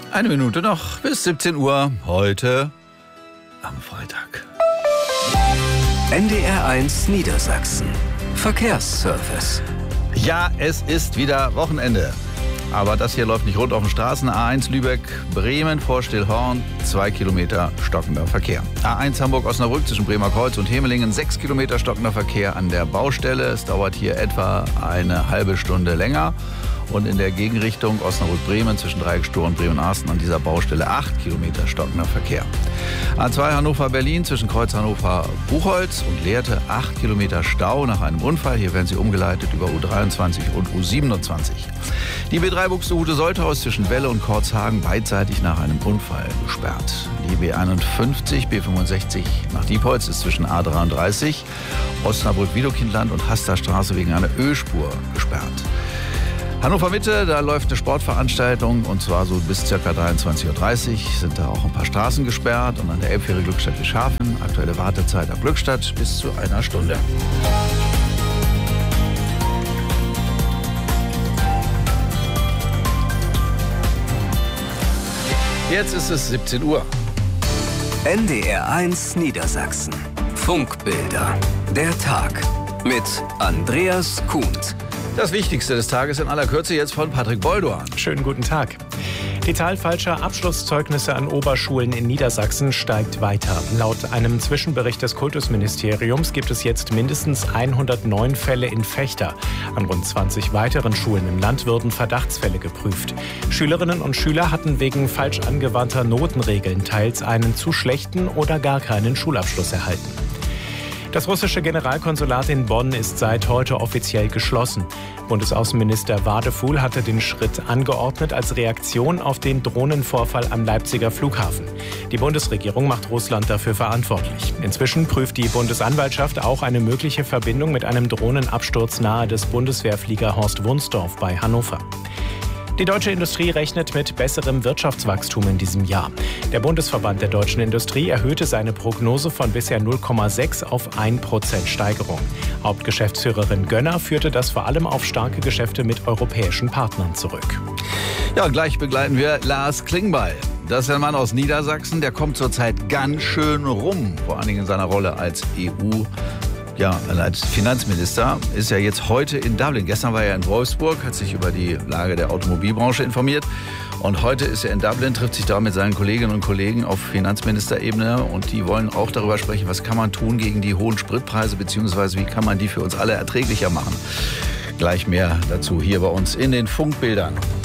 Eine Minute noch bis 17 Uhr, heute am Freitag. NDR1 Niedersachsen. Verkehrsservice. Ja, es ist wieder Wochenende. Aber das hier läuft nicht rund auf den Straßen. A1 Lübeck, Bremen vor Stillhorn, 2 Kilometer stockender Verkehr. A1 Hamburg-Osnabrück zwischen Bremerkreuz und Hemelingen, 6 Kilometer stockender Verkehr an der Baustelle. Es dauert hier etwa eine halbe Stunde länger. Und in der Gegenrichtung Osnabrück-Bremen zwischen Dreiecksstor und Bremen-Arsten an dieser Baustelle 8 Kilometer stockender Verkehr. A2 Hannover-Berlin zwischen Kreuz Hannover-Buchholz und Lehrte 8 Kilometer Stau nach einem Unfall. Hier werden sie umgeleitet über U23 und U27. Die B3 Buxtehude Solthaus zwischen Welle und Kortzhagen beidseitig nach einem Unfall gesperrt. Die B51, B65 nach Diepholz ist zwischen A33, Osnabrück-Wiedokindland und Hasterstraße wegen einer Ölspur gesperrt. Hannover Mitte, da läuft eine Sportveranstaltung und zwar so bis ca. 23.30 Uhr sind da auch ein paar Straßen gesperrt und an der Elbfähre Glückstadt-Wischhafen aktuelle Wartezeit ab Glückstadt bis zu einer Stunde. Jetzt ist es 17 Uhr. NDR1 Niedersachsen. Funkbilder. Der Tag mit Andreas Kuhnt. Das Wichtigste des Tages in aller Kürze jetzt von Patrick Bolduan. Schönen guten Tag. Die Zahl falscher Abschlusszeugnisse an Oberschulen in Niedersachsen steigt weiter. Laut einem Zwischenbericht des Kultusministeriums gibt es jetzt mindestens 109 Fälle in Vechta. An rund 20 weiteren Schulen im Land würden Verdachtsfälle geprüft. Schülerinnen und Schüler hatten wegen falsch angewandter Notenregeln teils einen zu schlechten oder gar keinen Schulabschluss erhalten. Das russische Generalkonsulat in Bonn ist seit heute offiziell geschlossen. Bundesaußenminister Wadefuhl hatte den Schritt angeordnet als Reaktion auf den Drohnenvorfall am Leipziger Flughafen. Die Bundesregierung macht Russland dafür verantwortlich. Inzwischen prüft die Bundesanwaltschaft auch eine mögliche Verbindung mit einem Drohnenabsturz nahe des Bundeswehrflieger Horst Wunsdorf bei Hannover. Die deutsche Industrie rechnet mit besserem Wirtschaftswachstum in diesem Jahr. Der Bundesverband der deutschen Industrie erhöhte seine Prognose von bisher 0,6 auf 1% Steigerung. Hauptgeschäftsführerin Gönner führte das vor allem auf starke Geschäfte mit europäischen Partnern zurück. Ja, gleich begleiten wir Lars Klingbeil. Das ist ein Mann aus Niedersachsen, der kommt zurzeit ganz schön rum, vor allen Dingen in seiner Rolle als als Finanzminister, ist ja jetzt heute in Dublin. Gestern war er in Wolfsburg, hat sich über die Lage der Automobilbranche informiert. Und heute ist er in Dublin, trifft sich da mit seinen Kolleginnen und Kollegen auf Finanzministerebene. Und die wollen auch darüber sprechen, was kann man tun gegen die hohen Spritpreise, beziehungsweise wie kann man die für uns alle erträglicher machen. Gleich mehr dazu hier bei uns in den Funkbildern.